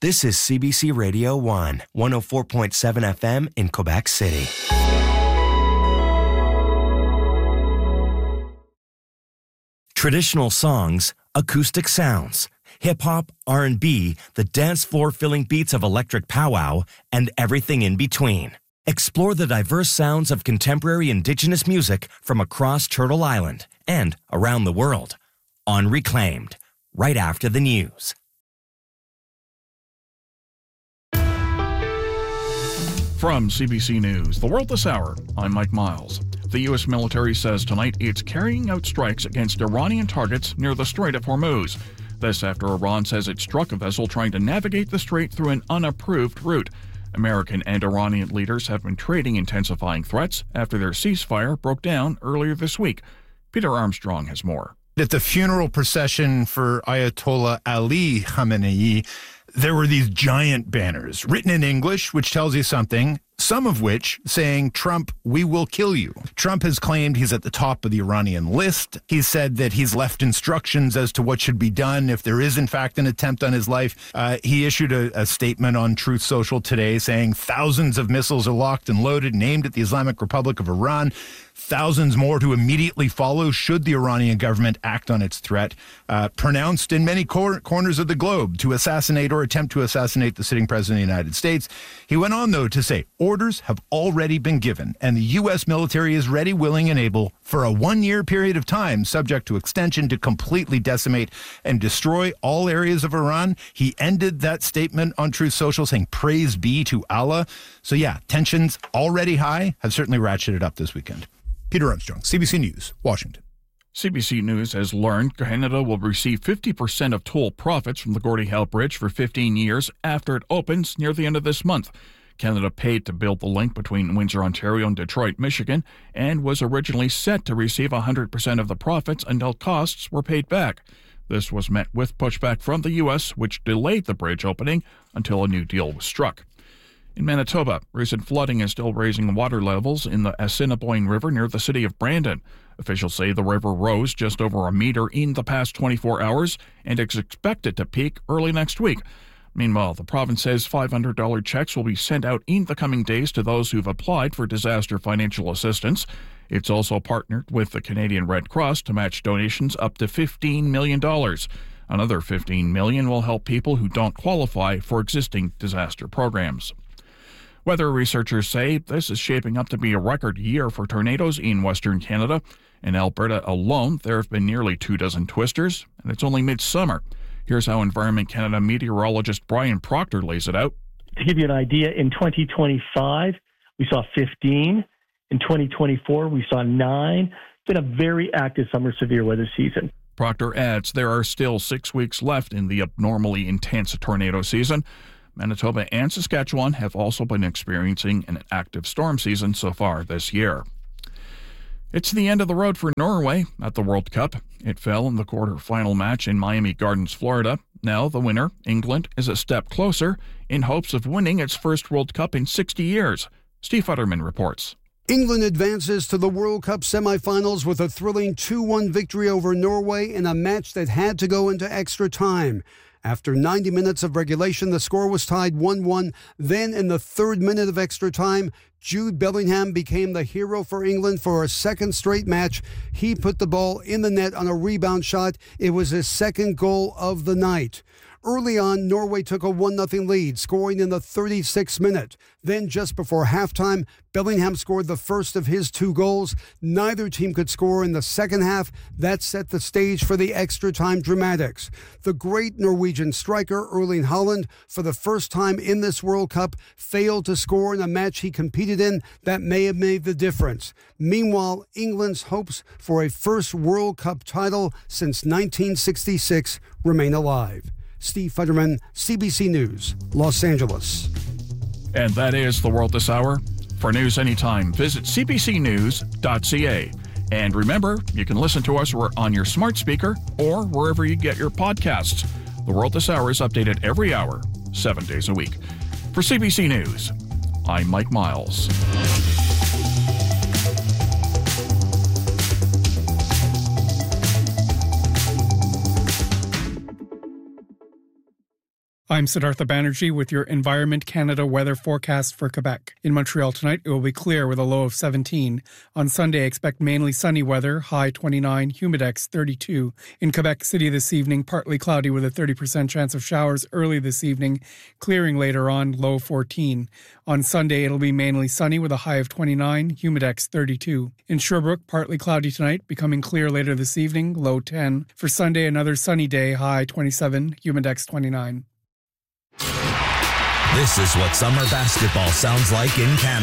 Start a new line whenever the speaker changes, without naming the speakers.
This is CBC Radio 1, 104.7 FM in Quebec City. Traditional songs, acoustic sounds, hip-hop, R&B, the dance floor-filling beats of electric powwow, and everything in between. Explore the diverse sounds of contemporary Indigenous music from across Turtle Island and around the world on Reclaimed, right after the news.
From CBC News, The World This Hour, I'm Mike Miles. The U.S. military says tonight it's carrying out strikes against Iranian targets near the Strait of Hormuz. This after Iran says it struck a vessel trying to navigate the strait through an unapproved route. American and Iranian leaders have been trading intensifying threats after their ceasefire broke down earlier this week. Peter Armstrong has more.
At the funeral procession for Ayatollah Ali Khamenei, there were these giant banners written in English, which tells you something, some of which saying, "Trump, we will kill you." Trump has claimed he's at the top of the Iranian list. He said that he's left instructions as to what should be done if there is, in fact, an attempt on his life. He issued a statement on Truth Social today saying thousands of missiles are locked and loaded and aimed at the Islamic Republic of Iran. Thousands more to immediately follow should the Iranian government act on its threat, pronounced in many corners of the globe to assassinate or attempt to assassinate the sitting president of the United States. He went on, though, to say orders have already been given, and the U.S. military is ready, willing, and able for a one-year period of time, subject to extension, to completely decimate and destroy all areas of Iran. He ended that statement on Truth Social saying, "Praise be to Allah." So yeah, tensions already high have certainly ratcheted up this weekend. Peter Armstrong, CBC News, Washington.
CBC News has learned Canada will receive 50% of toll profits from the Gordie Howe Bridge for 15 years after it opens near the end of this month. Canada paid to build the link between Windsor, Ontario and Detroit, Michigan, and was originally set to receive 100% of the profits until costs were paid back. This was met with pushback from the U.S., which delayed the bridge opening until a new deal was struck. In Manitoba, recent flooding is still raising water levels in the Assiniboine River near the city of Brandon. Officials say the river rose just over a meter in the past 24 hours and is expected to peak early next week. Meanwhile, the province says $500 checks will be sent out in the coming days to those who've applied for disaster financial assistance. It's also partnered with the Canadian Red Cross to match donations up to $15 million. Another $15 million will help people who don't qualify for existing disaster programs. Weather researchers say this is shaping up to be a record year for tornadoes in Western Canada. In Alberta alone, there have been nearly 24 twisters, and it's only midsummer. Here's how Environment Canada meteorologist Brian Proctor lays it out.
To give you an idea, in 2025, we saw 15. In 2024, we saw 9. It's been a very active summer severe weather season.
Proctor adds there are still 6 weeks left in the abnormally intense tornado season. Manitoba and Saskatchewan have also been experiencing an active storm season so far this year. It's the end of the road for Norway at the World Cup. It fell in the quarter-final match in Miami Gardens, Florida. Now the winner, England, is a step closer in hopes of winning its first World Cup in 60 years. Steve Futterman reports.
England advances to the World Cup semifinals with a thrilling 2-1 victory over Norway in a match that had to go into extra time. After 90 minutes of regulation, the score was tied 1-1. Then, in the third minute of extra time, Jude Bellingham became the hero for England for a second straight match. He put the ball in the net on a rebound shot. It was his second goal of the night. Early on, Norway took a 1-0 lead, scoring in the 36th minute. Then, just before halftime, Bellingham scored the first of his 2 goals. Neither team could score in the second half. That set the stage for the extra time dramatics. The great Norwegian striker Erling Haaland, for the first time in this World Cup, failed to score in a match he competed in that may have made the difference. Meanwhile, England's hopes for a first World Cup title since 1966 remain alive. Steve Futterman, CBC News, Los Angeles.
And that is The World This Hour. For news anytime, visit cbcnews.ca. And remember, you can listen to us on your smart speaker or wherever you get your podcasts. The World This Hour is updated every hour, 7 days a week. For CBC News, I'm Mike Miles.
I'm Siddhartha Banerjee with your Environment Canada weather forecast for Quebec. In Montreal tonight, it will be clear with a low of 17. On Sunday, expect mainly sunny weather, high 29, humidex 32. In Quebec City this evening, partly cloudy with a 30% chance of showers early this evening, clearing later on, low 14. On Sunday, it'll be mainly sunny with a high of 29, humidex 32. In Sherbrooke, partly cloudy tonight, becoming clear later this evening, low 10. For Sunday, another sunny day, high 27, humidex 29.
This is what summer basketball sounds like in Canada.